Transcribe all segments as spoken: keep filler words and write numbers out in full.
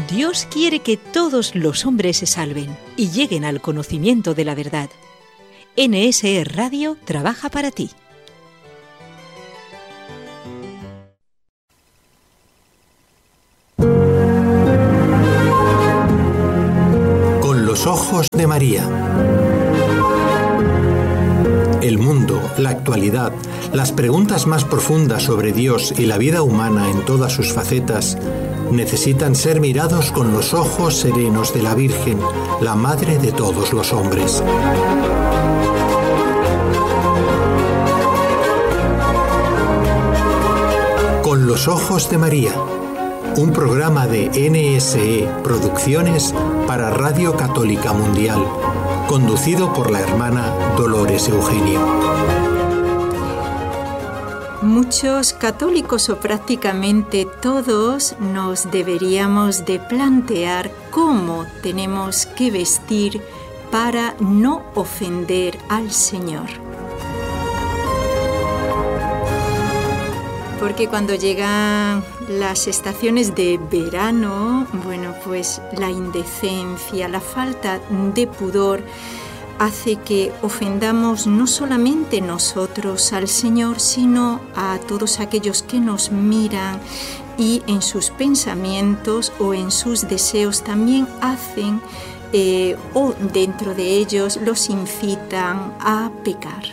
Dios quiere que todos los hombres se salven y lleguen al conocimiento de la verdad. N S E Radio trabaja para ti. Con los ojos de María. El mundo, la actualidad, las preguntas más profundas sobre Dios y la vida humana en todas sus facetas necesitan ser mirados con los ojos serenos de la Virgen, la Madre de todos los hombres. Con los ojos de María, un programa de N S E Producciones para Radio Católica Mundial, conducido por la hermana Dolores Eugenio. Muchos católicos, o prácticamente todos, nos deberíamos de plantear cómo tenemos que vestir para no ofender al Señor. Porque cuando llegan las estaciones de verano, bueno, pues la indecencia, la falta de pudor hace que ofendamos no solamente nosotros al Señor, sino a todos aquellos que nos miran y en sus pensamientos o en sus deseos también hacen eh, o dentro de ellos los incitan a pecar.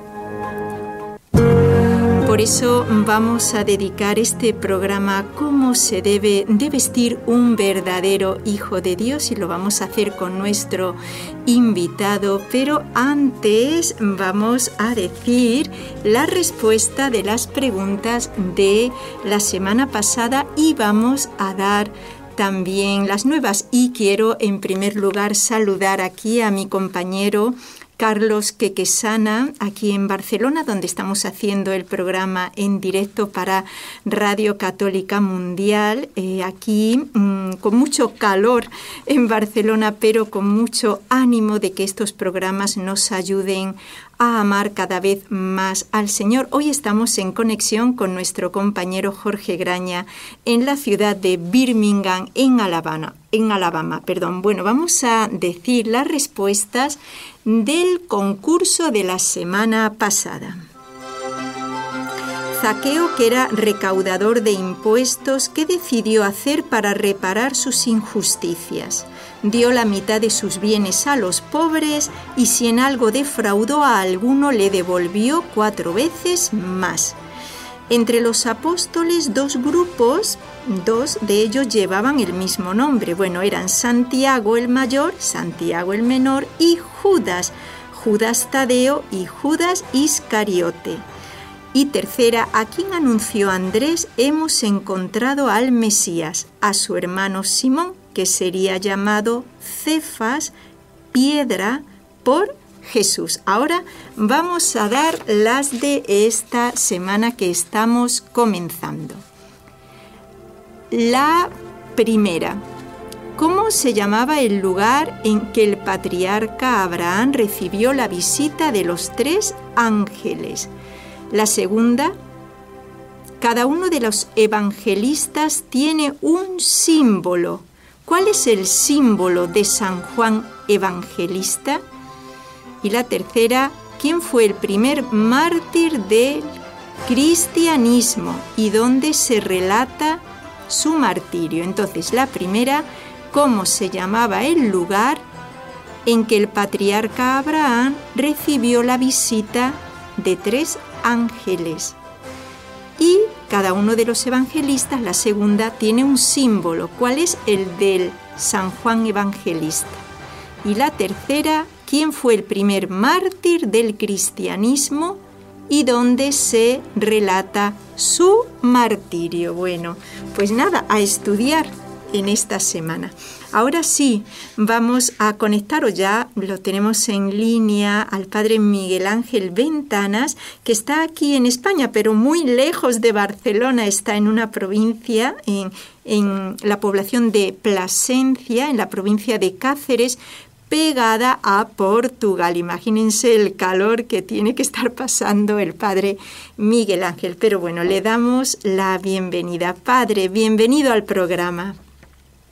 Por eso vamos a dedicar este programa a cómo se debe de vestir un verdadero hijo de Dios y lo vamos a hacer con nuestro invitado, pero antes vamos a decir la respuesta de las preguntas de la semana pasada y vamos a dar también las nuevas. Y quiero en primer lugar saludar aquí a mi compañero Carlos Quequesana, aquí en Barcelona, donde estamos haciendo el programa en directo para Radio Católica Mundial, eh, aquí mmm, con mucho calor en Barcelona, pero con mucho ánimo de que estos programas nos ayuden a amar cada vez más al Señor. Hoy estamos en conexión con nuestro compañero Jorge Graña en la ciudad de Birmingham, en Alabama. En Alabama, perdón. Bueno, vamos a decir las respuestas del concurso de la semana pasada. Zaqueo, que era recaudador de impuestos, ¿qué decidió hacer para reparar sus injusticias? Dio la mitad de sus bienes a los pobres y si en algo defraudó a alguno le devolvió cuatro veces más. Entre los apóstoles, dos grupos, dos de ellos llevaban el mismo nombre. Bueno, eran Santiago el mayor, Santiago el menor y Judas, Judas Tadeo y Judas Iscariote. Y tercera, ¿a quién anunció Andrés? Hemos encontrado al Mesías, a su hermano Simón, que sería llamado Cefas, piedra, por Jesús. Ahora vamos a dar las de esta semana que estamos comenzando. La primera, ¿cómo se llamaba el lugar en que el patriarca Abraham recibió la visita de los tres ángeles? La segunda, cada uno de los evangelistas tiene un símbolo. ¿Cuál es el símbolo de San Juan Evangelista? Y la tercera, ¿quién fue el primer mártir del cristianismo y dónde se relata su martirio? Entonces, la primera, ¿cómo se llamaba el lugar en que el patriarca Abraham recibió la visita de tres ángeles? Y cada uno de los evangelistas, la segunda, tiene un símbolo. ¿Cuál es el del San Juan Evangelista? Y la tercera, ¿quién fue el primer mártir del cristianismo y dónde se relata su martirio? Bueno, pues nada, a estudiar en esta semana. Ahora sí, vamos a conectar, o ya lo tenemos en línea, al padre Miguel Ángel Ventanas, que está aquí en España, pero muy lejos de Barcelona, está en una provincia, en, en la población de Plasencia, en la provincia de Cáceres, pegada a Portugal. Imagínense el calor que tiene que estar pasando el padre Miguel Ángel. Pero bueno, le damos la bienvenida. Padre, bienvenido al programa.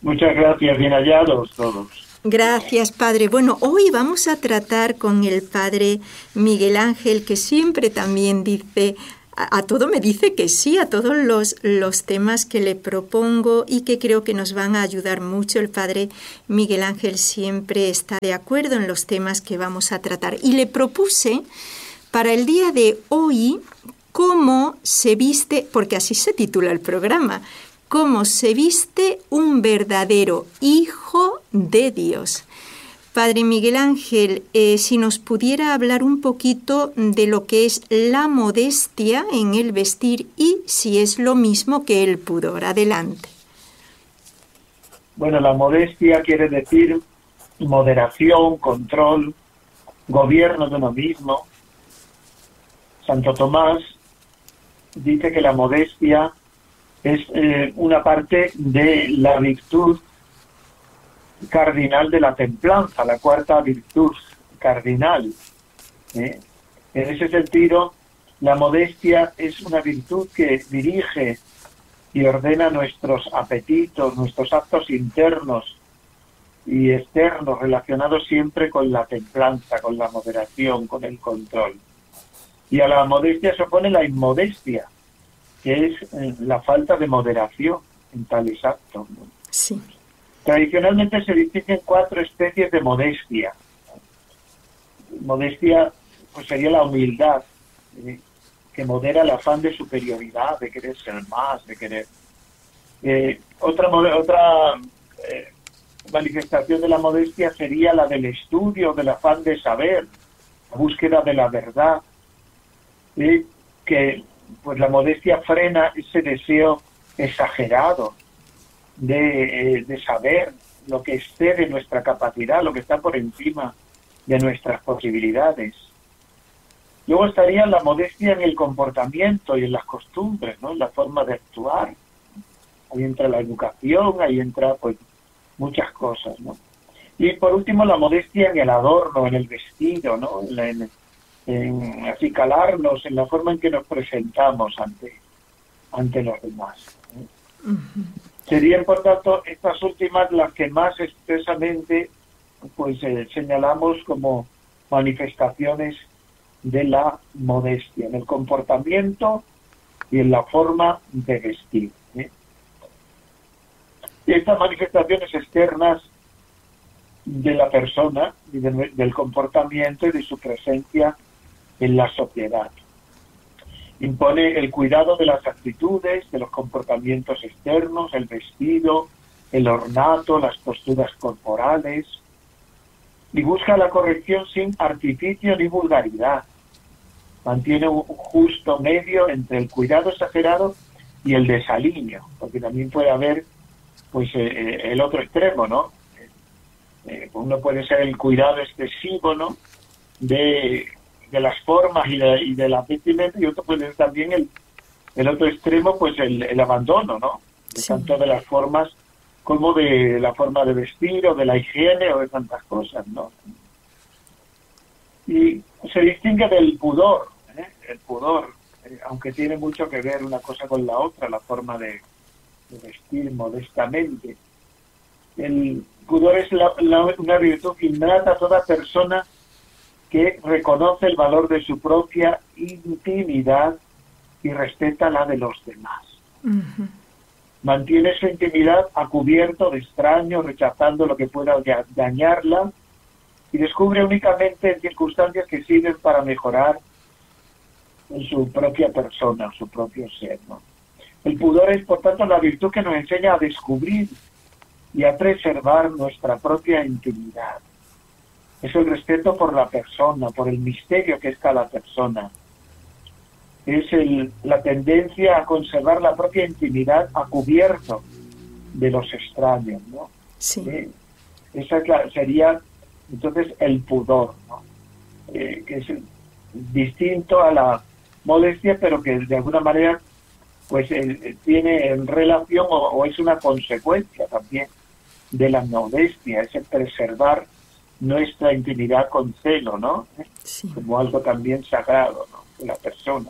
Muchas gracias, bien hallados todos. Gracias, Padre. Bueno, hoy vamos a tratar con el Padre Miguel Ángel, que siempre también dice, a, a todo me dice que sí, a todos los, los temas que le propongo y que creo que nos van a ayudar mucho. El Padre Miguel Ángel siempre está de acuerdo en los temas que vamos a tratar. Y le propuse para el día de hoy cómo se viste, porque así se titula el programa, cómo se viste un verdadero hijo de Dios. Padre Miguel Ángel, eh, si nos pudiera hablar un poquito de lo que es la modestia en el vestir y si es lo mismo que el pudor. Adelante. Bueno, la modestia quiere decir moderación, control, gobierno de uno mismo. Santo Tomás dice que la modestia es eh, una parte de la virtud cardinal de la templanza, la cuarta virtud cardinal. ¿eh? En ese sentido, la modestia es una virtud que dirige y ordena nuestros apetitos, nuestros actos internos y externos, relacionados siempre con la templanza, con la moderación, con el control. Y a la modestia se opone la inmodestia, que es eh, la falta de moderación en tales actos, ¿no? Sí. Tradicionalmente se distinguen cuatro especies de modestia. Modestia pues sería la humildad, ¿eh? que modera el afán de superioridad, de querer ser más, de querer... Eh, otra otra eh, manifestación de la modestia sería la del estudio, del afán de saber, la búsqueda de la verdad, ¿eh? que pues la modestia frena ese deseo exagerado de, de saber lo que excede nuestra capacidad, lo que está por encima de nuestras posibilidades. Luego estaría la modestia en el comportamiento y en las costumbres, ¿no? En la forma de actuar. Ahí entra la educación, ahí entra pues muchas cosas, ¿no? Y por último la modestia en el adorno, en el vestido, ¿no? En, en, en acicalarnos, en la forma en que nos presentamos ante, ante los demás. ¿eh? Uh-huh. Serían, por tanto, estas últimas las que más expresamente pues eh, señalamos como manifestaciones de la modestia, en el comportamiento y en la forma de vestir. ¿eh? Y estas manifestaciones externas de la persona, y de, del comportamiento y de su presencia en la sociedad. Impone el cuidado de las actitudes, de los comportamientos externos, el vestido, el ornato, las posturas corporales, y busca la corrección sin artificio ni vulgaridad. Mantiene un justo medio entre el cuidado exagerado y el desaliño, porque también puede haber pues eh, el otro extremo, ¿no? Eh, uno puede ser el cuidado excesivo, ¿no? De, de las formas y de, y de la vestimenta, y otro puede ser también el, el otro extremo, pues el, el abandono, ¿no? De sí. Tanto de las formas como de la forma de vestir o de la higiene o de tantas cosas, ¿no? Y se distingue del pudor, ¿eh? El pudor, eh, aunque tiene mucho que ver una cosa con la otra, la forma de, de vestir modestamente. El pudor es la, la, una virtud innata a toda persona que reconoce el valor de su propia intimidad y respeta la de los demás. Uh-huh. Mantiene su intimidad a cubierto de extraños, rechazando lo que pueda dañarla, y descubre únicamente en circunstancias que sirven para mejorar en su propia persona, su propio ser, ¿no? El pudor es, por tanto, la virtud que nos enseña a descubrir y a preservar nuestra propia intimidad. Es el respeto por la persona, por el misterio que es cada persona. Es el, la tendencia a conservar la propia intimidad a cubierto de los extraños, ¿no? Sí. ¿Eh? Esa es la, sería, entonces, el pudor, ¿no? Eh, que es distinto a la modestia, pero que de alguna manera pues eh, tiene en relación o, o es una consecuencia también de la modestia, es el preservar nuestra intimidad con celo, ¿no? Sí. Como algo también sagrado, ¿no? De la persona.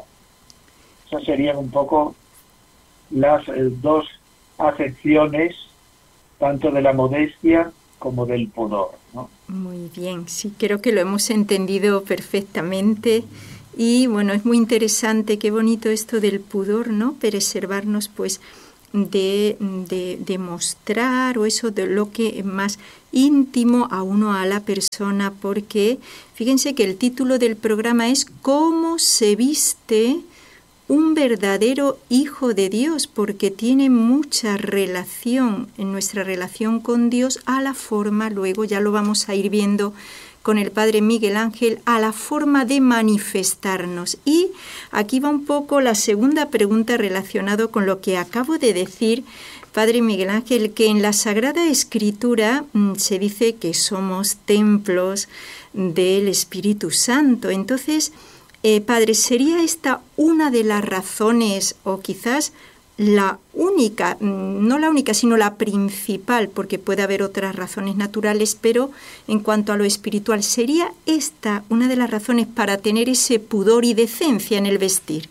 Esas serían un poco las eh, dos acepciones tanto de la modestia como del pudor, ¿no? Muy bien, sí, creo que lo hemos entendido perfectamente. Y bueno, es muy interesante, qué bonito esto del pudor, ¿no? Preservarnos, pues, de, de, de mostrar o eso de lo que es más íntimo a uno, a la persona, porque fíjense que el título del programa es ¿Cómo se viste un verdadero hijo de Dios? Porque tiene mucha relación en nuestra relación con Dios a la forma, luego ya lo vamos a ir viendo con el Padre Miguel Ángel, a la forma de manifestarnos. Y aquí va un poco la segunda pregunta relacionada con lo que acabo de decir, Padre Miguel Ángel, que en la Sagrada Escritura mmm, se dice que somos templos del Espíritu Santo. Entonces, eh, Padre, ¿sería esta una de las razones o quizás la única, no la única, sino la principal, porque puede haber otras razones naturales, pero en cuanto a lo espiritual, ¿sería esta una de las razones para tener ese pudor y decencia en el vestir?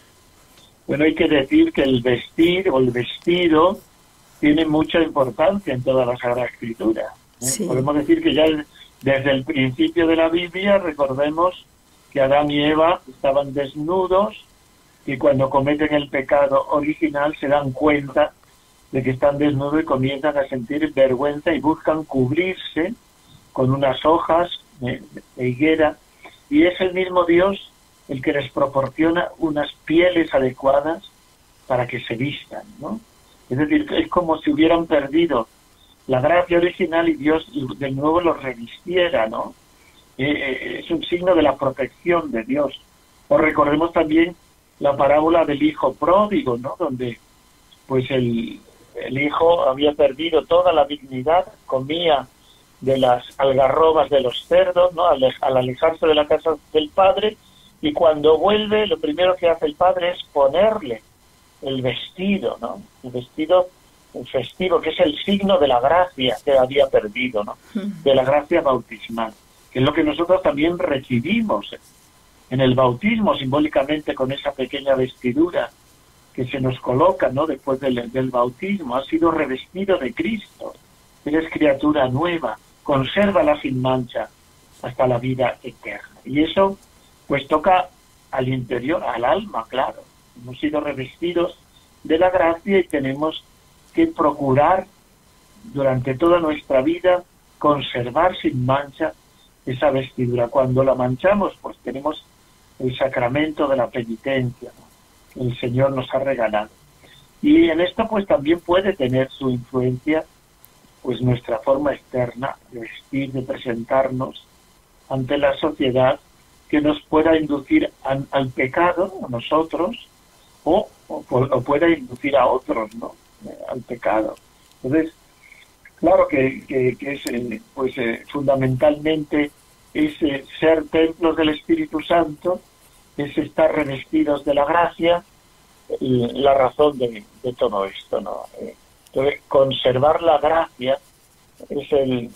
Bueno, hay que decir que el vestir o el vestido tiene mucha importancia en toda la Sagrada Escritura, ¿eh? Sí. Podemos decir que ya desde el principio de la Biblia, recordemos que Adán y Eva estaban desnudos, y cuando cometen el pecado original se dan cuenta de que están desnudos y comienzan a sentir vergüenza y buscan cubrirse con unas hojas de, de higuera, y es el mismo Dios el que les proporciona unas pieles adecuadas para que se vistan, ¿no? Es decir, es como si hubieran perdido la gracia original y Dios de nuevo los revistiera, ¿no? Eh, es un signo de la protección de Dios. O recordemos también la parábola del hijo pródigo, ¿no? Donde pues el, el hijo había perdido toda la dignidad, comía de las algarrobas de los cerdos, ¿no? Al, al alejarse de la casa del padre, y cuando vuelve lo primero que hace el padre es ponerle el vestido, ¿no? El vestido festivo, que es el signo de la gracia que había perdido, ¿no? De la gracia bautismal, que es lo que nosotros también recibimos en el bautismo, simbólicamente con esa pequeña vestidura que se nos coloca, ¿no? Después del, del bautismo, has sido revestido de Cristo, eres criatura nueva, consérvala sin mancha hasta la vida eterna. Y eso pues toca al interior, al alma, claro. Hemos sido revestidos de la gracia y tenemos que procurar durante toda nuestra vida conservar sin mancha esa vestidura. Cuando la manchamos, pues tenemos el sacramento de la penitencia, ¿no? Que el Señor nos ha regalado. Y en esto pues también puede tener su influencia pues nuestra forma externa de vestir, de presentarnos ante la sociedad, que nos pueda inducir a, al pecado, a nosotros, o, o, o pueda inducir a otros, ¿no? Eh, al pecado. Entonces, claro que, que, que es eh, pues eh, fundamentalmente es eh, ser templos del Espíritu Santo, es estar revestidos de la gracia, y la razón de, de todo esto, ¿no? Eh, entonces, conservar la gracia es el,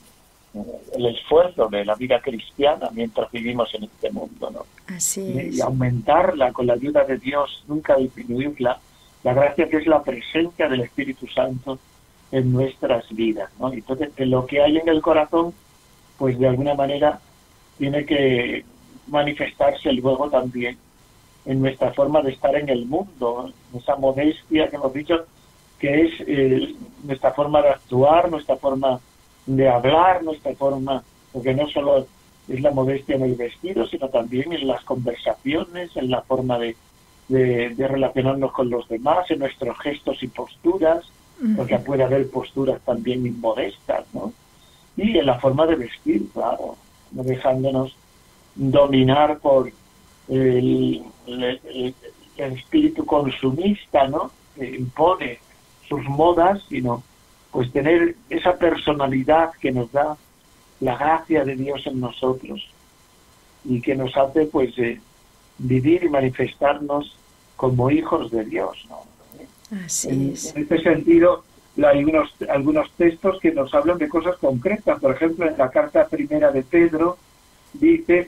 el esfuerzo de la vida cristiana mientras vivimos en este mundo, ¿no? Así es. Y aumentarla con la ayuda de Dios, nunca disminuirla, la gracia que es la presencia del Espíritu Santo en nuestras vidas, ¿no? Entonces, de lo que hay en el corazón, pues de alguna manera tiene que manifestarse luego también en nuestra forma de estar en el mundo, esa modestia que hemos dicho, que es eh, nuestra forma de actuar, nuestra forma de hablar, nuestra forma, porque no solo es la modestia en el vestido, sino también en las conversaciones, en la forma de, de, de relacionarnos con los demás, en nuestros gestos y posturas, porque puede haber posturas también inmodestas, ¿no? Y en la forma de vestir, claro, no dejándonos dominar por el, el, el, el espíritu consumista, ¿no? Que impone sus modas, sino pues tener esa personalidad que nos da la gracia de Dios en nosotros y que nos hace pues eh, vivir y manifestarnos como hijos de Dios, ¿no? Así en, es. en este sentido, hay unos, algunos textos que nos hablan de cosas concretas. Por ejemplo, en la carta primera de Pedro dice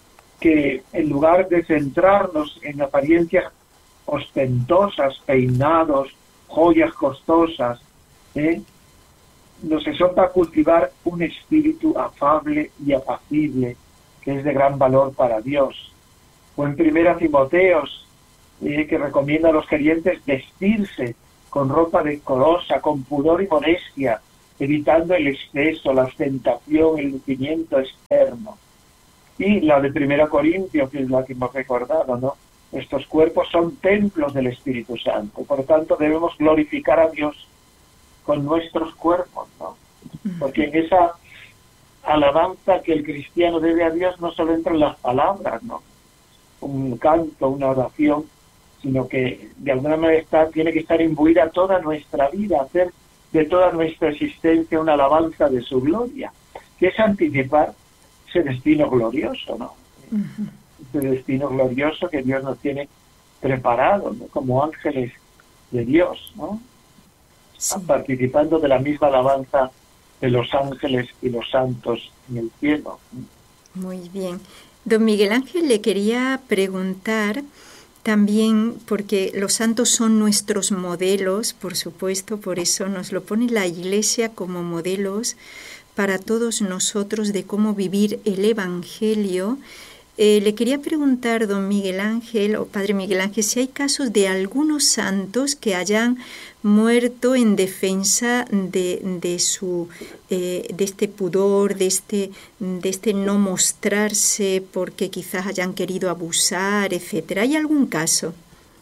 que en lugar de centrarnos en apariencias ostentosas, peinados, joyas costosas, ¿eh? nos exhorta a cultivar un espíritu afable y apacible, que es de gran valor para Dios. O en Primera Timoteos, eh, que recomienda a los creyentes vestirse con ropa decorosa, con pudor y modestia, evitando el exceso, la ostentación, el lucimiento externo. Y la de Primera Corintios, que es la que hemos recordado, ¿no? Estos cuerpos son templos del Espíritu Santo, por tanto debemos glorificar a Dios con nuestros cuerpos, ¿no? Porque en esa alabanza que el cristiano debe a Dios no solo entran las palabras, ¿no? Un canto, una oración, sino que de alguna manera está, tiene que estar imbuida toda nuestra vida, hacer de toda nuestra existencia una alabanza de su gloria, que es anticipar ese destino glorioso, ¿no? Uh-huh. Ese destino glorioso que Dios nos tiene preparado, ¿no? Como ángeles de Dios, ¿no? Sí. Participando de la misma alabanza de los ángeles y los santos en el cielo. Muy bien. Don Miguel Ángel, le quería preguntar también, porque los santos son nuestros modelos, por supuesto, por eso nos lo pone la Iglesia como modelos para todos nosotros de cómo vivir el Evangelio. Eh, le quería preguntar, don Miguel Ángel, o padre Miguel Ángel, si hay casos de algunos santos que hayan muerto en defensa de, de su eh, de este pudor, de este, de este no mostrarse porque quizás hayan querido abusar, etcétera. ¿Hay algún caso?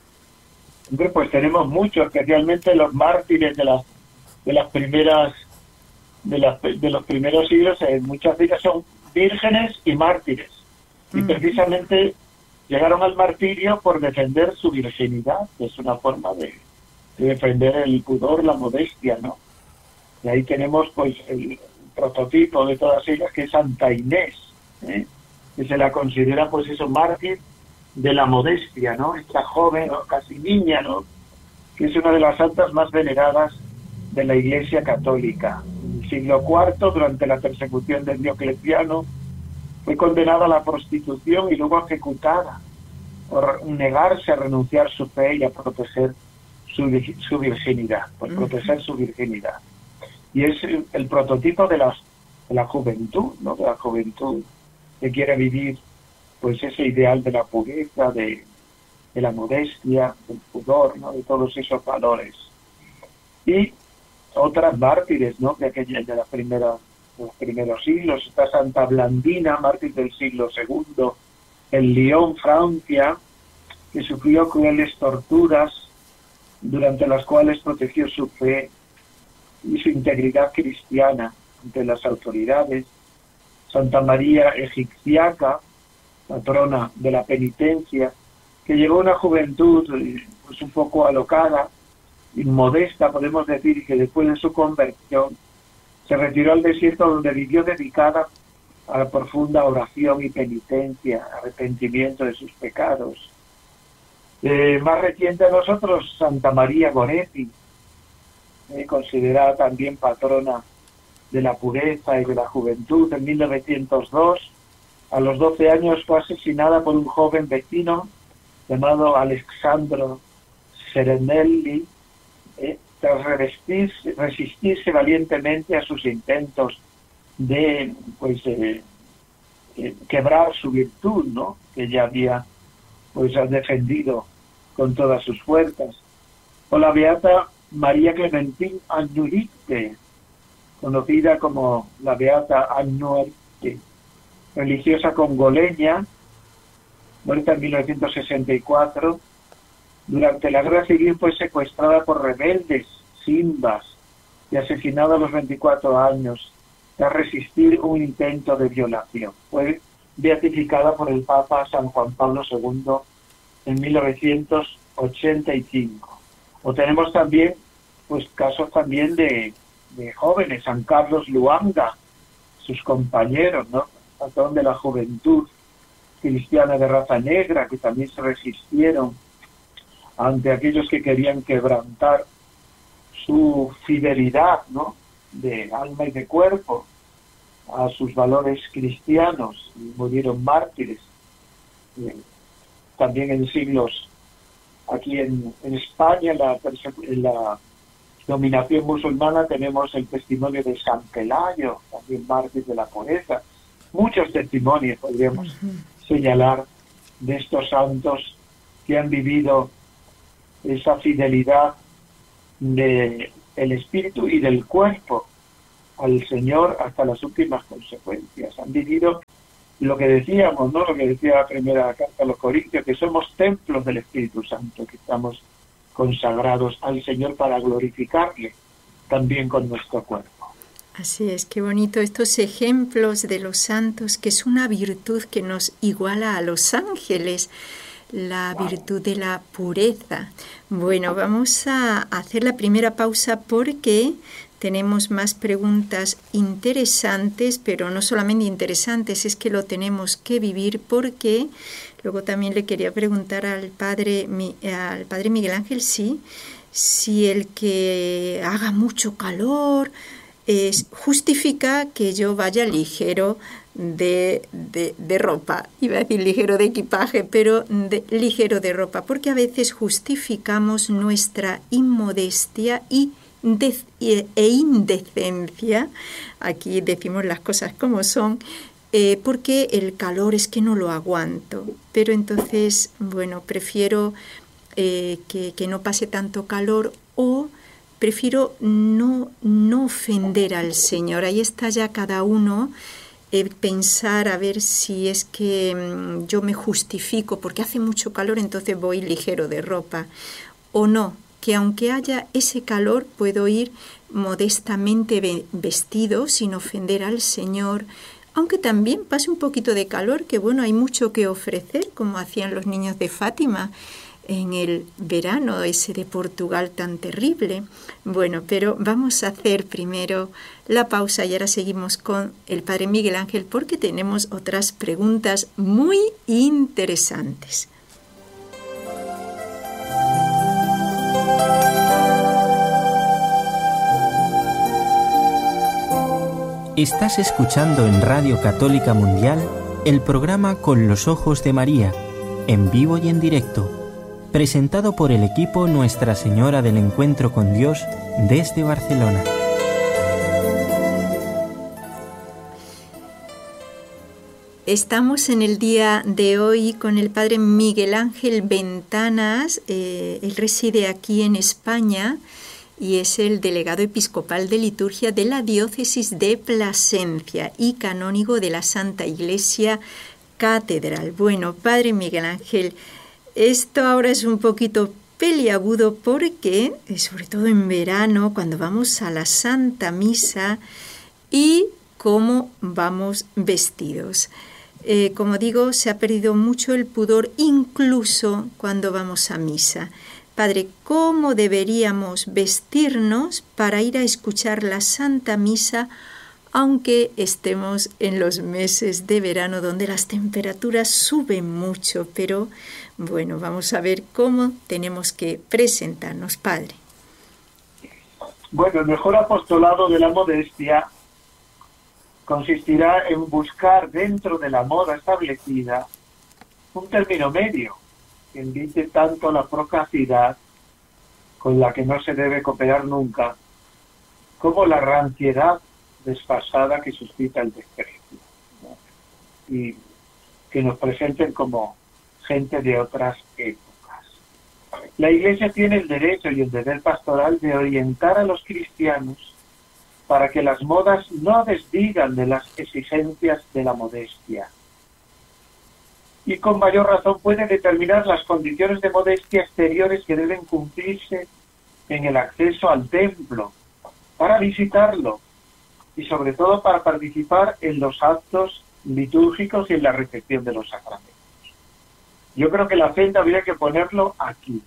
Hombre, pues tenemos muchos, especialmente los mártires de las de las primeras de las de los primeros siglos. Eh, muchas de ellas son vírgenes y mártires. Y precisamente llegaron al martirio por defender su virginidad, que es una forma de, de defender el pudor, la modestia, ¿no? Y ahí tenemos pues el prototipo de todas ellas, que es Santa Inés, ¿eh? Que se la considera pues eso, mártir de la modestia, ¿no? Esta joven, ¿no? Casi niña, ¿no? Que es una de las santas más veneradas de la Iglesia Católica. En el siglo cuarto, durante la persecución de Diocleciano, fue condenada a la prostitución y luego ejecutada por negarse a renunciar a su fe y a proteger su, su virginidad, por proteger su virginidad. Y es el, el prototipo de, las, de la juventud, ¿no? De la juventud que quiere vivir pues ese ideal de la pureza, de, de la modestia, del pudor, ¿no? De todos esos valores. Y otras mártires, ¿no? De aquella de la primera los primeros siglos. Está Santa Blandina, mártir del siglo segundo, en Lyon, Francia, que sufrió crueles torturas, durante las cuales protegió su fe y su integridad cristiana ante las autoridades. Santa María Egipciaca, patrona de la penitencia, que llegó a una juventud pues un poco alocada, inmodesta, podemos decir, y que después de su conversión se retiró al desierto, donde vivió dedicada a la profunda oración y penitencia, arrepentimiento de sus pecados. Eh, más reciente a nosotros, Santa María Goretti, eh, considerada también patrona de la pureza y de la juventud. En mil novecientos dos, a los doce años, fue asesinada por un joven vecino llamado Alessandro Serenelli, eh, tras resistirse, resistirse valientemente a sus intentos de pues eh, eh, quebrar su virtud, ¿no? Que ella había pues defendido con todas sus fuerzas. O la beata María Clementine Agnuite, conocida como la beata Agnuite, religiosa congoleña, muerta en mil novecientos sesenta y cuatro. Durante la guerra civil fue secuestrada por rebeldes simbas y asesinada a los veinticuatro años tras resistir un intento de violación. Fue beatificada por el Papa San Juan Pablo segundo en mil novecientos ochenta y cinco. O tenemos también pues casos también de, de jóvenes, San Carlos Luanga, sus compañeros, ¿no? Patrón de la juventud cristiana de raza negra, que también se resistieron ante aquellos que querían quebrantar su fidelidad, ¿no? De alma y de cuerpo a sus valores cristianos, y murieron mártires. Eh, también en siglos, aquí en, en España, la, la, dominación musulmana tenemos el testimonio de San Pelayo, también mártir de la pureza. Muchos testimonios podríamos uh-huh. señalar de estos santos que han vivido esa fidelidad del espíritu y del cuerpo al Señor hasta las últimas consecuencias. Han vivido lo que decíamos, ¿no? Lo que decía la primera carta a los Corintios, que somos templos del Espíritu Santo, que estamos consagrados al Señor para glorificarle también con nuestro cuerpo. Así es, qué bonito estos ejemplos de los santos, que es una virtud que nos iguala a los ángeles, la wow. virtud de la pureza. Bueno, vamos a hacer la primera pausa porque tenemos más preguntas interesantes, pero no solamente interesantes, es que lo tenemos que vivir, porque luego también le quería preguntar al padre, al padre Miguel Ángel, sí, si el que haga mucho calor es, justifica que yo vaya ligero de, de, de ropa, iba a decir ligero de equipaje, pero de, ligero de ropa, porque a veces justificamos nuestra inmodestia y De, e indecencia, aquí decimos las cosas como son, eh, porque el calor es que no lo aguanto, pero entonces, bueno, prefiero eh, que, que no pase tanto calor, o prefiero no, no ofender al Señor. Ahí está ya cada uno, eh, pensar a ver si es que mm, yo me justifico porque hace mucho calor, entonces voy ligero de ropa, o no, que aunque haya ese calor puedo ir modestamente vestido sin ofender al Señor, aunque también pase un poquito de calor, que bueno, hay mucho que ofrecer, como hacían los niños de Fátima en el verano ese de Portugal tan terrible. Bueno, pero vamos a hacer primero la pausa y ahora seguimos con el padre Miguel Ángel, porque tenemos otras preguntas muy interesantes. Estás escuchando en Radio Católica Mundial el programa Con los Ojos de María, en vivo y en directo, presentado por el equipo Nuestra Señora del Encuentro con Dios desde Barcelona. Estamos en el día de hoy con el padre Miguel Ángel Ventanas. Eh, él reside aquí en España y es el delegado episcopal de liturgia de la diócesis de Plasencia y canónigo de la Santa Iglesia Catedral. Bueno, padre Miguel Ángel, esto ahora es un poquito peliagudo porque, sobre todo en verano, cuando vamos a la Santa Misa, y cómo vamos vestidos. Eh, como digo, se ha perdido mucho el pudor incluso cuando vamos a misa. Padre, ¿cómo deberíamos vestirnos para ir a escuchar la Santa Misa, aunque estemos en los meses de verano donde las temperaturas suben mucho? Pero bueno, vamos a ver cómo tenemos que presentarnos, Padre. Bueno, el mejor apostolado de la modestia consistirá en buscar dentro de la moda establecida un término medio que invite tanto a la procacidad, con la que no se debe cooperar nunca, como la ranciedad desfasada que suscita el desprecio, ¿no? Y que nos presenten como gente de otras épocas. La Iglesia tiene el derecho y el deber pastoral de orientar a los cristianos para que las modas no desdigan de las exigencias de la modestia. Y con mayor razón puede determinar las condiciones de modestia exteriores que deben cumplirse en el acceso al templo, para visitarlo y sobre todo para participar en los actos litúrgicos y en la recepción de los sacramentos. Yo creo que la acento habría que ponerlo aquí,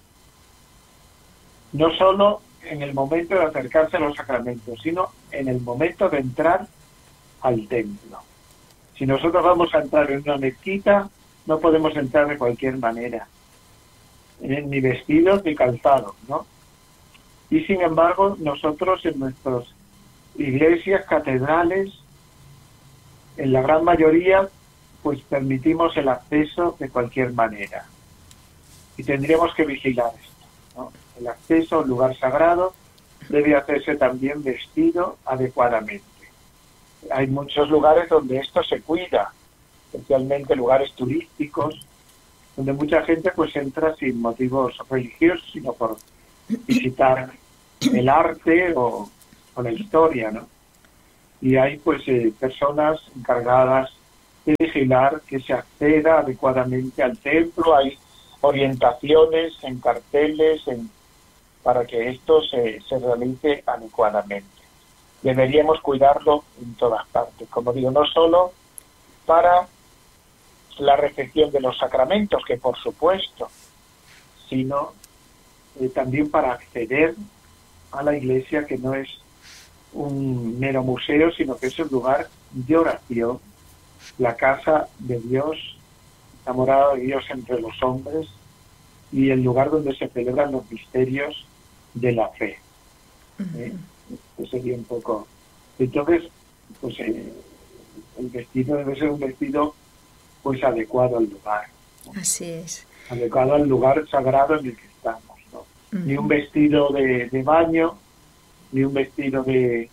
no solo en el momento de acercarse a los sacramentos, sino en el momento de entrar al templo. Si nosotros vamos a entrar en una mezquita, no podemos entrar de cualquier manera, ni vestidos ni calzados, ¿no? Y sin embargo, nosotros en nuestras iglesias, catedrales, en la gran mayoría, pues permitimos el acceso de cualquier manera. Y tendríamos que vigilar esto, ¿no? El acceso a un lugar sagrado debe hacerse también vestido adecuadamente. Hay muchos lugares donde esto se cuida, especialmente lugares turísticos, donde mucha gente pues entra sin motivos religiosos, sino por visitar el arte o, o la historia, ¿no? Y hay pues eh, personas encargadas de vigilar que se acceda adecuadamente al templo. Hay orientaciones en carteles en, para que esto se, se realice adecuadamente. Deberíamos cuidarlo en todas partes, como digo, no solo para la recepción de los sacramentos, que por supuesto, sino eh, también para acceder a la iglesia, que no es un mero museo, sino que es un lugar de oración, la casa de Dios, la morada de Dios entre los hombres y el lugar donde se celebran los misterios de la fe. ¿Eh? Este sería un poco... Entonces, pues eh, el vestido debe ser un vestido pues adecuado al lugar, ¿no? Así es. Adecuado al lugar sagrado en el que estamos, ¿no? Uh-huh. Ni un vestido de, de baño, ni un vestido de,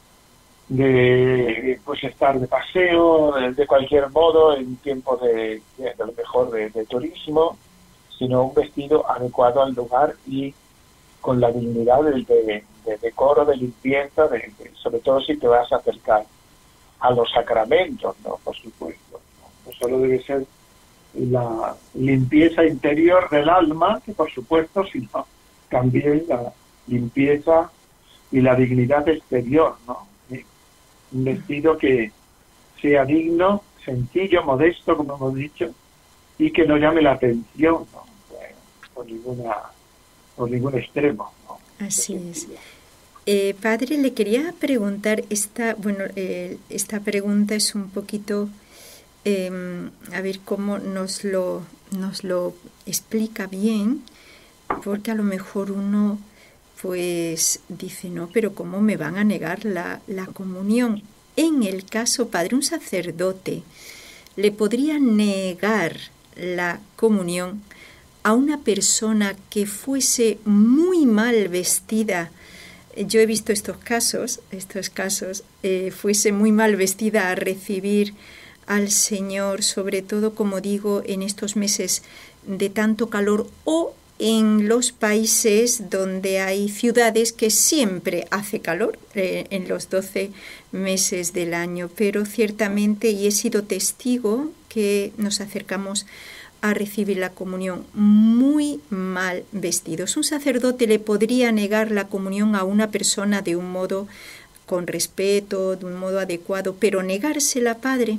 de pues estar de paseo, de, de cualquier modo, en tiempo de, de, de lo mejor de, de turismo, sino un vestido adecuado al lugar y con la dignidad de, de, de decoro, de limpieza, de, de, sobre todo si te vas a acercar a los sacramentos, ¿no? Por supuesto, ¿no? No solo debe ser la limpieza interior del alma, que por supuesto, sino también la limpieza y la dignidad exterior, ¿no? Un vestido que sea digno, sencillo, modesto, como hemos dicho, y que no llame la atención, ¿no? Bueno, por ninguna, por ningún extremo, ¿no? Así es. Eh, padre, le quería preguntar, esta, bueno, eh, esta pregunta es un poquito, eh, a ver cómo nos lo, nos lo explica bien, porque a lo mejor uno pues dice, no, pero ¿cómo me van a negar la, la comunión? En el caso, padre, un sacerdote le podría negar la comunión a una persona que fuese muy mal vestida. Yo he visto estos casos, estos casos, eh, fuese muy mal vestida a recibir al Señor, sobre todo, como digo, en estos meses de tanto calor o en los países donde hay ciudades que siempre hace calor, eh, en los doce meses del año, pero ciertamente, y he sido testigo que nos acercamos a recibir la comunión muy mal vestidos. Un sacerdote le podría negar la comunión a una persona de un modo con respeto, de un modo adecuado, pero negársela, padre.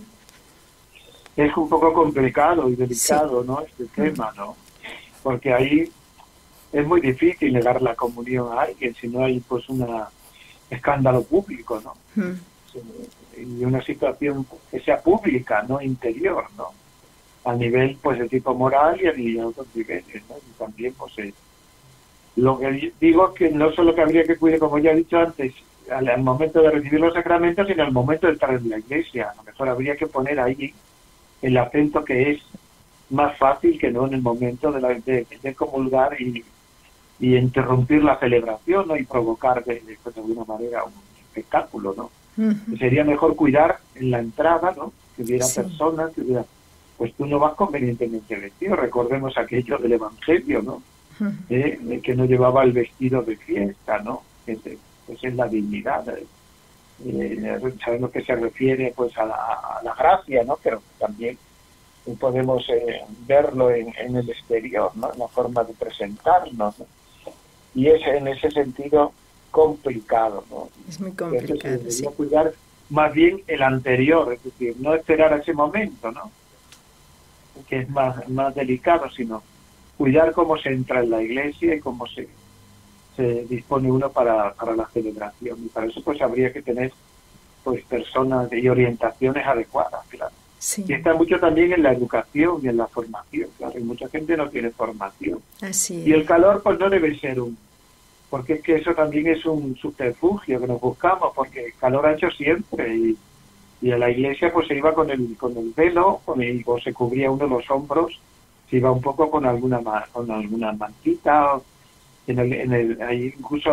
Es un poco complicado y delicado, sí, ¿no? Este tema, ¿no? Porque ahí es muy difícil negar la comunión a alguien si no hay pues un escándalo público, ¿no? Mm. Y una situación que sea pública, no interior, ¿no? A nivel pues de tipo moral y a nivel de otros niveles, ¿no? Y también pues eh, lo que digo es que no solo que habría que cuidar, como ya he dicho antes, al, al momento de recibir los sacramentos, sino al momento de entrar en la iglesia. A lo mejor habría que poner ahí el acento que es más fácil que no en el momento de, la, de, de comulgar y, y interrumpir la celebración, ¿no? Y provocar de, de, pues, de alguna manera un espectáculo, ¿no? Uh-huh. Sería mejor cuidar en la entrada, ¿no? Que hubiera sí. personas, que hubiera... Pues tú no vas convenientemente vestido. Recordemos aquello del Evangelio, ¿no? Uh-huh. Eh, que no llevaba el vestido de fiesta, ¿no? Que pues es la dignidad. Eh, eh, sabemos que se refiere pues a la, a la gracia, ¿no? Pero también podemos eh, verlo en, en el exterior, ¿no? En la forma de presentarnos, ¿no? Y es en ese sentido complicado, ¿no? Es muy complicado. Entonces, sí. Cuidar más bien el anterior, es decir, no esperar a ese momento, ¿no? Que es más, más delicado, sino cuidar cómo se entra en la iglesia y cómo se, se dispone uno para, para la celebración. Y para eso pues habría que tener pues personas y orientaciones adecuadas, claro. Sí. Y está mucho también en la educación y en la formación, claro, y mucha gente no tiene formación. Así es. Y el calor pues no debe ser un... porque es que eso también es un subterfugio que nos buscamos, porque el calor ha hecho siempre, y, y a la iglesia pues se iba con el con el velo, con el, o se cubría uno los hombros, se iba un poco con alguna con alguna mantita, en el, en el, hay incluso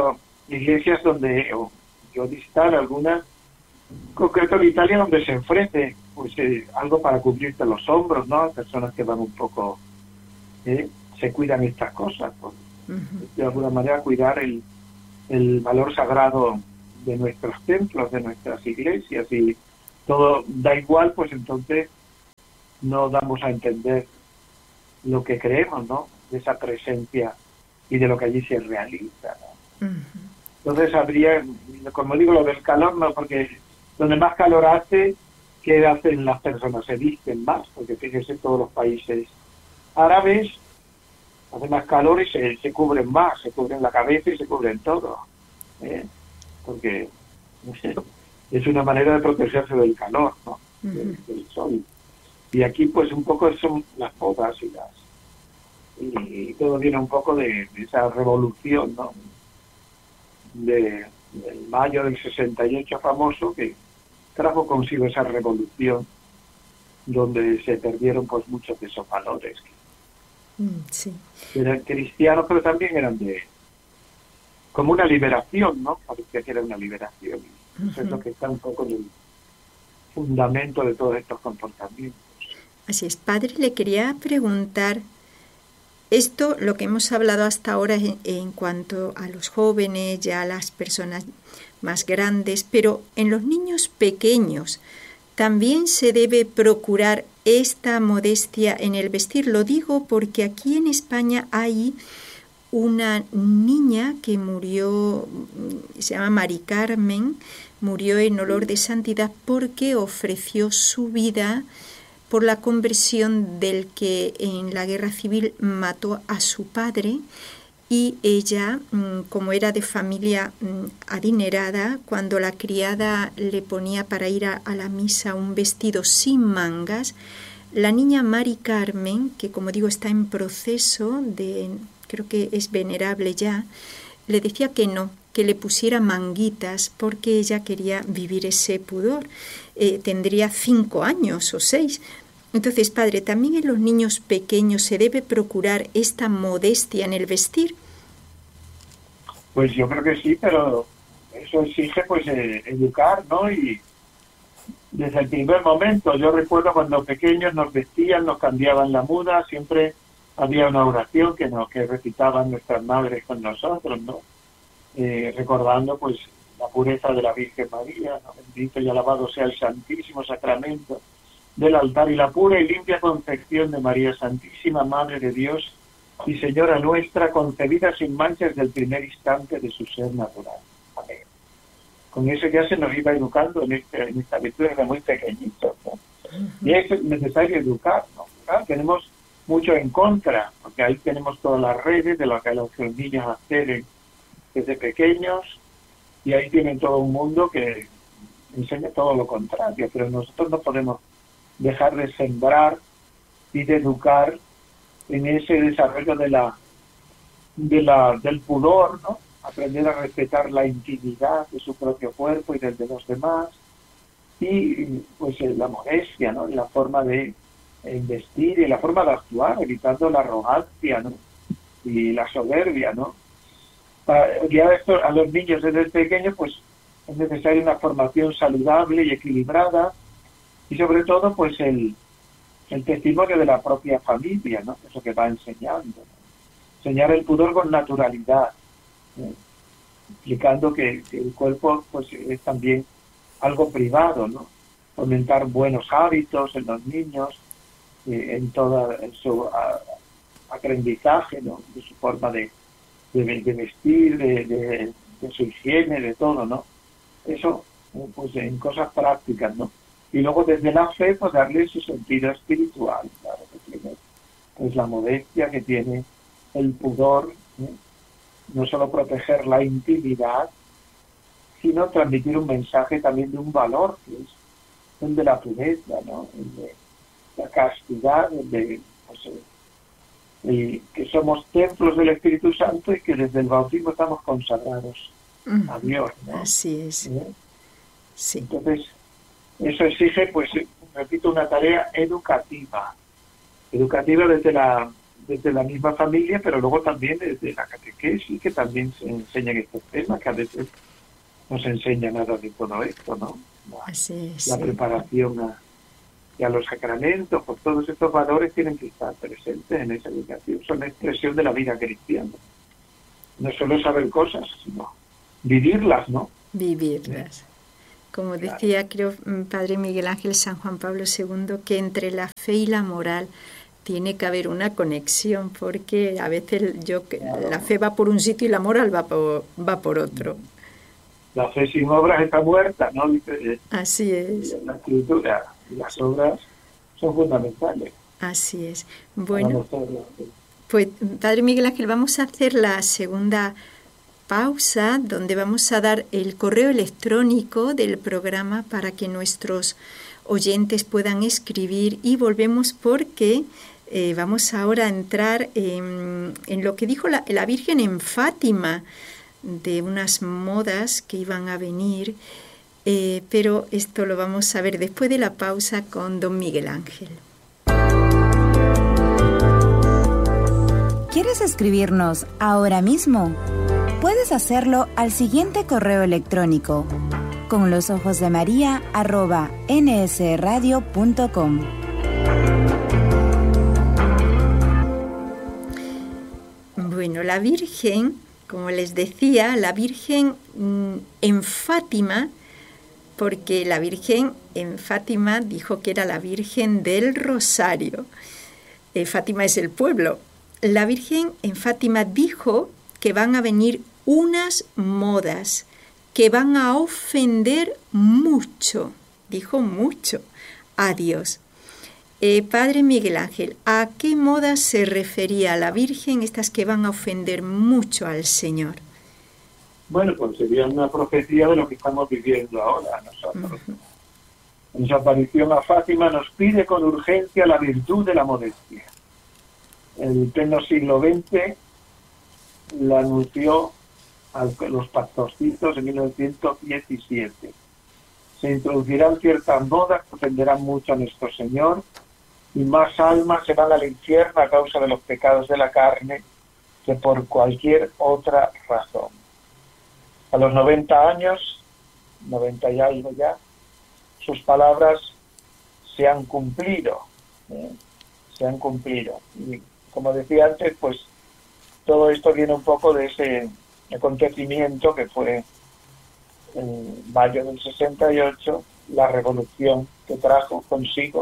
iglesias donde, o yo visitar algunas, concreto en Italia, donde se ofrece pues eh, algo para cubrirte los hombros, ¿no? Personas que van un poco, eh, se cuidan estas cosas, pues, uh-huh. de alguna manera cuidar el, el valor sagrado de nuestros templos, de nuestras iglesias, y todo da igual, pues entonces no damos a entender lo que creemos, ¿no? De esa presencia y de lo que allí se realiza, ¿no? Uh-huh. Entonces habría, como digo, lo del calor, no, porque donde más calor hace, ¿qué hacen las personas? Se visten más, porque fíjese, todos los países árabes hace más calor y se, se cubren más, se cubren la cabeza y se cubren todo, ¿eh? Porque es una manera de protegerse del calor, ¿no? Uh-huh. del, del sol. Y aquí pues un poco son las bodas y las y, y todo viene un poco de, de esa revolución, ¿no? De, del mayo del sesenta y ocho famoso, que trajo consigo esa revolución donde se perdieron pues muchos de esos valores. Sí. Eran cristianos, pero también eran de como una liberación, ¿no? Parecía que era una liberación. Uh-huh. Eso es lo que está un poco en el fundamento de todos estos comportamientos. Así es, padre, le quería preguntar, esto, lo que hemos hablado hasta ahora en, en cuanto a los jóvenes, ya a las personas más grandes, pero en los niños pequeños, ¿también se debe procurar esta modestia en el vestir? Lo digo porque aquí en España hay una niña que murió, se llama Mari Carmen, murió en olor de santidad porque ofreció su vida por la conversión del que en la guerra civil mató a su padre, y ella, como era de familia adinerada, cuando la criada le ponía para ir a, a la misa un vestido sin mangas, la niña Mari Carmen, que como digo está en proceso de, creo que es venerable ya, le decía que no, que le pusiera manguitas porque ella quería vivir ese pudor. Eh, tendría cinco años o seis. Entonces, padre, ¿también en los niños pequeños se debe procurar esta modestia en el vestir? Pues yo creo que sí, pero eso exige pues eh, educar, ¿no? Y desde el primer momento, yo recuerdo cuando pequeños nos vestían, nos cambiaban la muda, siempre había una oración que nos que recitaban nuestras madres con nosotros, ¿no? Eh, recordando pues la pureza de la Virgen María, ¿no? Bendito y alabado sea el Santísimo Sacramento del altar y la pura y limpia concepción de María Santísima, Madre de Dios y Señora nuestra, concebida sin manchas desde el primer instante de su ser natural. Amén. Con eso ya se nos iba educando en, este, en esta virtud desde muy pequeñitos, ¿no? Uh-huh. Y es necesario educar, ¿no? Claro, tenemos mucho en contra, porque ahí tenemos todas las redes de lo que los niños acceden desde pequeños, y ahí tienen todo un mundo que enseña todo lo contrario, pero nosotros no podemos dejar de sembrar y de educar en ese desarrollo de la, de la del pudor, ¿no? Aprender a respetar la intimidad de su propio cuerpo y del de los demás, y pues la modestia, ¿no? La forma de vestir y la forma de actuar, evitando la arrogancia, ¿no? Y la soberbia, ¿no? Para guiar esto a los niños desde pequeños, pues es necesaria una formación saludable y equilibrada, y sobre todo pues el, el testimonio de la propia familia, ¿no? Eso que va enseñando, ¿no? Enseñar el pudor con naturalidad, ¿no? Explicando que, que el cuerpo pues es también algo privado, ¿no? Fomentar buenos hábitos en los niños, eh, en todo en su a, aprendizaje, ¿no? De su forma de, de, de vestir, de, de, de su higiene, de todo, ¿no? Eso pues en cosas prácticas, ¿no? Y luego desde la fe, pues darle su sentido espiritual, claro, que tiene pues la modestia, que tiene el pudor, ¿eh? No solo proteger la intimidad, sino transmitir un mensaje también de un valor, que es el de la pureza, ¿no? El de la castidad, el de pues, el, el, que somos templos del Espíritu Santo y que desde el bautismo estamos consagrados a Dios, ¿no? Así es. ¿Eh? Sí. Entonces, eso exige, pues, repito, una tarea educativa. Educativa desde la, desde la misma familia, pero luego también desde la catequesis, que también se enseñan estos temas, que a veces no se enseña nada de todo esto, ¿no? La, Así es, la sí. preparación a, a los sacramentos, pues todos estos valores tienen que estar presentes en esa educación, son la expresión de la vida cristiana. No solo saber cosas, sino vivirlas, ¿no? Vivirlas. Como decía, creo, Padre Miguel Ángel, San Juan Pablo segundo, que entre la fe y la moral tiene que haber una conexión, porque a veces yo claro. la fe va por un sitio y la moral va por, va por otro. La fe sin obras está muerta, ¿no? Así es. La escritura y las obras son fundamentales. Así es. Bueno, pues Padre Miguel Ángel, vamos a hacer la segunda pausa, donde vamos a dar el correo electrónico del programa para que nuestros oyentes puedan escribir, y volvemos porque eh, vamos ahora a entrar en, en lo que dijo la, la Virgen en Fátima, de unas modas que iban a venir, eh, pero esto lo vamos a ver después de la pausa con don Miguel Ángel. ¿Quieres escribirnos ahora mismo? Puedes hacerlo al siguiente correo electrónico: con los ojos de María arroba nsradio punto com. Bueno, la Virgen, como les decía, la Virgen mmm, en Fátima, porque la Virgen en Fátima dijo que era la Virgen del Rosario. Eh, Fátima es el pueblo. La Virgen en Fátima dijo que van a venir unas modas que van a ofender mucho, dijo mucho, a Dios. Eh, Padre Miguel Ángel, ¿a qué modas se refería la Virgen, estas que van a ofender mucho al Señor? Bueno, pues sería una profecía de lo que estamos viviendo ahora nosotros. Uh-huh. En su aparición a Fátima nos pide con urgencia la virtud de la modestia. En pleno siglo veinte la anunció a los pastorcitos en mil novecientos diecisiete. Se introducirán ciertas modas que ofenderán mucho a nuestro Señor, y más almas se van al infierno a causa de los pecados de la carne que por cualquier otra razón. A los noventa años, noventa y algo ya, sus palabras se han cumplido, ¿eh? se han cumplido. Y como decía antes, pues todo esto viene un poco de ese acontecimiento que fue en mayo del sesenta y ocho, la revolución que trajo consigo,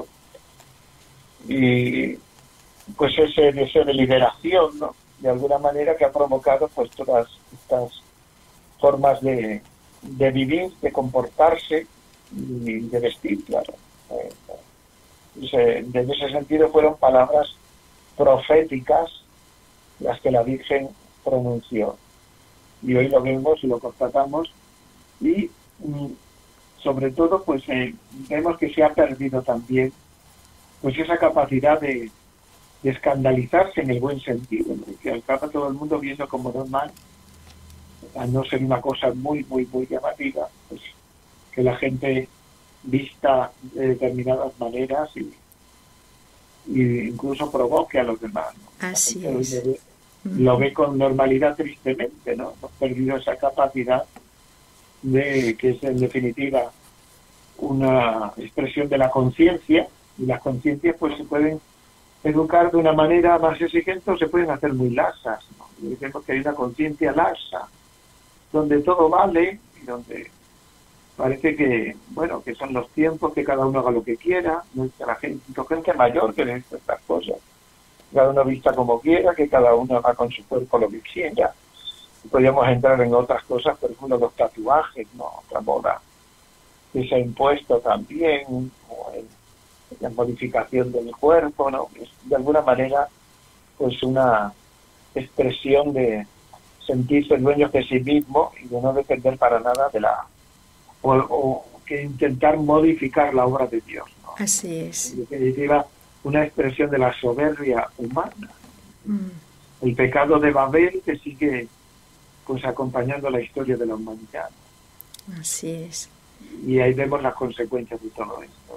y pues ese deseo de liberación, ¿no? De alguna manera, que ha provocado pues todas estas formas de, de vivir, de comportarse y de vestir, claro. Eh, ese, desde ese sentido fueron palabras proféticas las que la Virgen pronunció. Y hoy lo vemos y lo constatamos, y mm, sobre todo pues eh, vemos que se ha perdido también pues esa capacidad de, de escandalizarse en el buen sentido, ¿no? Que acaba todo el mundo viendo como normal, a no ser una cosa muy, muy, muy llamativa, pues que la gente vista de determinadas maneras y, y incluso provoque a los demás, ¿no? Así es. Lo ve, lo ve con normalidad, tristemente, ¿no? Hemos perdido esa capacidad de que es en definitiva una expresión de la conciencia, y las conciencias pues se pueden educar de una manera más exigente o se pueden hacer muy lasas, ¿no? Decimos que hay una conciencia lasa, donde todo vale y donde parece que, bueno, que son los tiempos, que cada uno haga lo que quiera, ¿no? Que la gente, gente mayor que ve estas cosas, cada uno vista como quiera, que cada uno haga con su cuerpo lo que quiera. Podríamos entrar en otras cosas, por ejemplo, los tatuajes, ¿no? Otra moda que se ha impuesto también, o el, la modificación del cuerpo, ¿no? Es de alguna manera pues una expresión de sentirse dueños de sí mismo y de no depender para nada de la o, o que intentar modificar la obra de Dios, ¿no? Así es. En definitiva, una expresión de la soberbia humana. Mm. El pecado de Babel, que sigue pues acompañando la historia de la humanidad. Así es. Y ahí vemos las consecuencias de todo esto, ¿no?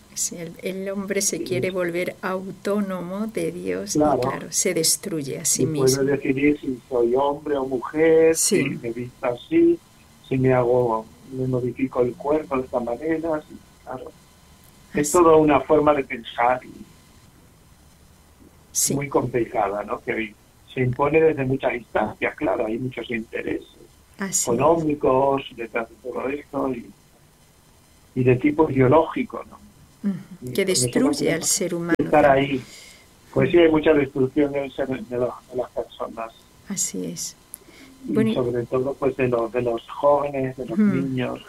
Sí, el, el hombre se sí. quiere volver autónomo de Dios claro. y claro, se destruye a sí y mismo. Puede decidir si soy hombre o mujer, sí. si me visto así, si me hago, me modifico el cuerpo de esta manera, sí, claro. Es así. Toda una forma de pensar y sí. muy complicada, ¿no? Que se impone desde muchas instancias, claro, hay muchos intereses así económicos es. detrás de todo esto y, y de tipo ideológico, ¿no? Uh-huh. Que destruye al ser humano. Estar ahí, pues sí, hay mucha destrucción del ser, de, los, de las personas. Así es. Y bueno, sobre todo, pues de los de los jóvenes, de los uh-huh. niños.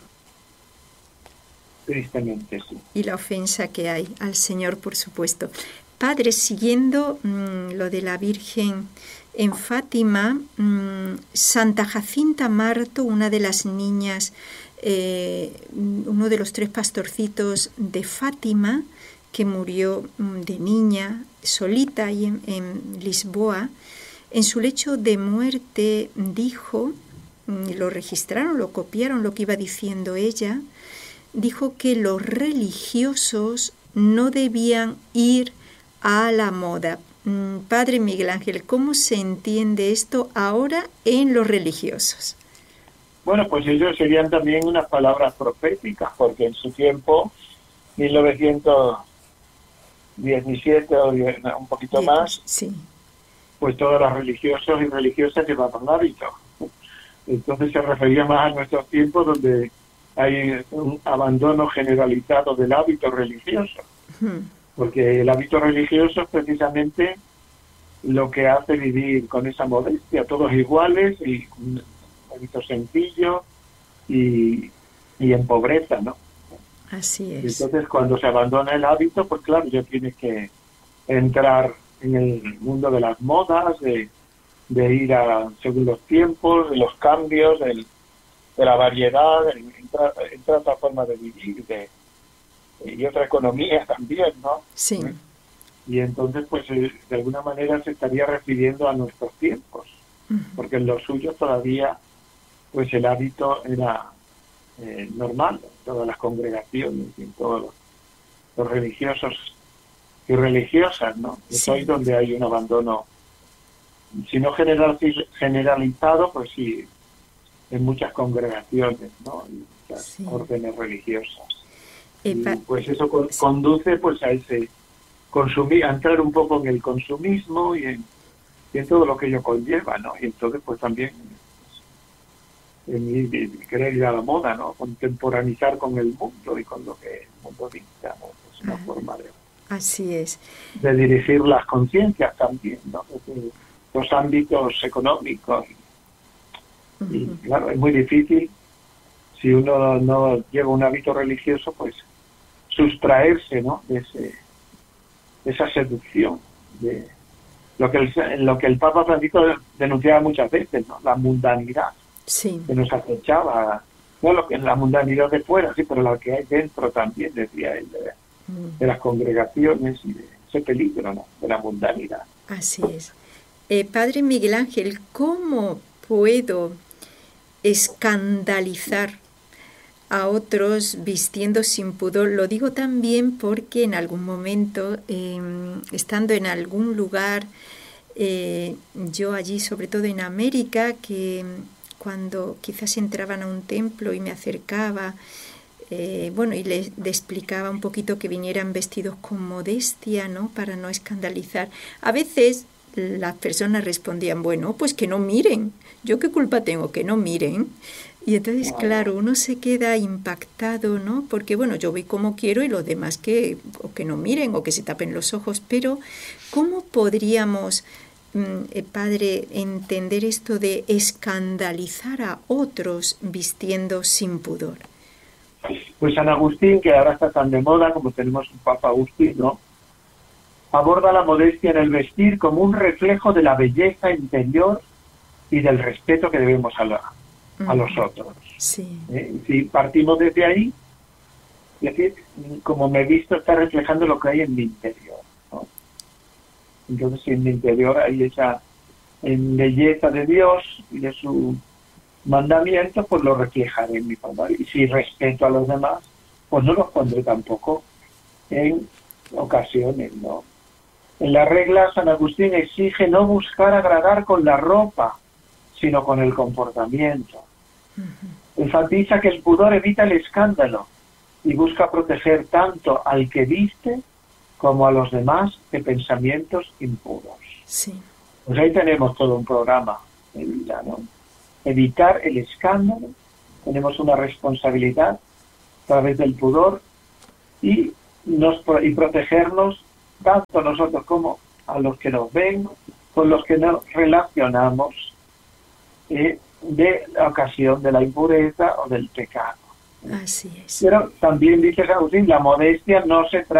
Tristemente, sí. Y la ofensa que hay al Señor, por supuesto. Padre, siguiendo mmm, lo de la Virgen en Fátima, mmm, Santa Jacinta Marto, una de las niñas, eh, uno de los tres pastorcitos de Fátima, que murió mmm, de niña, solita ahí en, en Lisboa, en su lecho de muerte dijo, mmm, lo registraron, lo copiaron lo que iba diciendo ella, dijo que los religiosos no debían ir a la moda. Padre Miguel Ángel, ¿cómo se entiende esto ahora en los religiosos? Bueno, pues ellos serían también unas palabras proféticas, porque en su tiempo, mil novecientos diecisiete o un poquito sí, más, sí. pues todos los religiosos y religiosas llevaban hábito. Entonces se refería más a nuestros tiempos donde hay un abandono generalizado del hábito religioso. Hmm. Porque el hábito religioso es precisamente lo que hace vivir con esa modestia, todos iguales y un hábito sencillo y, y en pobreza, ¿no? Así es. Entonces, cuando se abandona el hábito, pues claro, ya tienes que entrar en el mundo de las modas, de, de ir a según los tiempos, de los cambios, del, de la variedad, entrar, entrar a otra forma de vivir, de y otra economía también, ¿no? Sí. Y entonces, pues, de alguna manera se estaría refiriendo a nuestros tiempos, uh-huh. porque en los suyos todavía, pues, el hábito era eh, normal, en todas las congregaciones y en todos los, los religiosos y religiosas, ¿no? Sí. Es hoy donde hay un abandono, si no general, generalizado, pues sí, en muchas congregaciones, ¿no? Y muchas sí. órdenes religiosas. Y pues eso con, conduce pues a ese consumir, a entrar un poco en el consumismo y en, y en todo lo que ello conlleva, ¿no? Y entonces pues también en, en, en querer ir a la moda, ¿no? Contemporanizar con el mundo y con lo que el mundo dicta, ¿no? Es una ah, forma de, así es. de dirigir las conciencias también, ¿no? Desde los ámbitos económicos. Uh-huh. Y claro, es muy difícil si uno no lleva un hábito religioso, pues sustraerse, ¿no? De ese, esa seducción, de lo que el, lo que el Papa Francisco denunciaba muchas veces, ¿no? La mundanidad sí. que nos acechaba, no lo que la mundanidad de fuera, sí, pero la que hay dentro también, decía él, de, mm. de las congregaciones y de ese peligro, ¿no? De la mundanidad. Así es. Eh, Padre Miguel Ángel, ¿cómo puedo escandalizar a otros vistiendo sin pudor? Lo digo también porque en algún momento, eh, estando en algún lugar, eh, yo allí, sobre todo en América, que cuando quizás entraban a un templo y me acercaba, eh, bueno, y les, les explicaba un poquito que vinieran vestidos con modestia, ¿no? Para no escandalizar. A veces las personas respondían, bueno, pues que no miren, ¿yo qué culpa tengo? Que no miren. Y entonces, claro, uno se queda impactado, ¿no? Porque, bueno, yo voy como quiero y los demás que, o que no miren o que se tapen los ojos. Pero, ¿cómo podríamos, eh, Padre, entender esto de escandalizar a otros vistiendo sin pudor? Pues San Agustín, que ahora está tan de moda, como tenemos un Papa Agustín, ¿no? Aborda la modestia en el vestir como un reflejo de la belleza interior y del respeto que debemos a la a los otros. Sí. ¿Eh? Si partimos desde ahí, es decir, como me he visto, está reflejando lo que hay en mi interior, ¿no? Entonces, si en mi interior hay esa en belleza de Dios y de su mandamiento, pues lo reflejaré en mi palabra. Y si respeto a los demás, pues no los pondré tampoco en ocasiones, ¿no? En la regla, San Agustín exige no buscar agradar con la ropa, sino con el comportamiento. Uh-huh. Enfatiza que el pudor evita el escándalo y busca proteger tanto al que viste como a los demás de pensamientos impuros. Sí. Pues ahí tenemos todo un programa de vida, ¿no? Evitar el escándalo, tenemos una responsabilidad a través del pudor y, nos, y protegernos tanto nosotros como a los que nos ven, con los que nos relacionamos eh, de la ocasión de la impureza o del pecado. Así es. Pero también dice San Agustín, la modestia no se trata